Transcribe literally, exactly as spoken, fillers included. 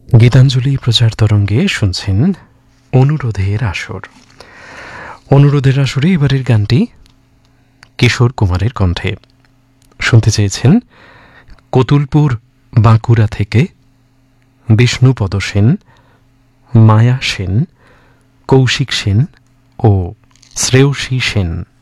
গীতাঞ্জলি প্রচার তরঙ্গে শুনছেন অনুরোধের আসর। অনুরোধের আসরে এবারের গানটি কিশোর কুমারের কণ্ঠে। শুনতে চেয়েছেন কতুলপুর বাঁকুড়া থেকে বিষ্ণুপদ সেন, মায়া সেন, কৌশিক সেন ও শ্রেয়সী সেন।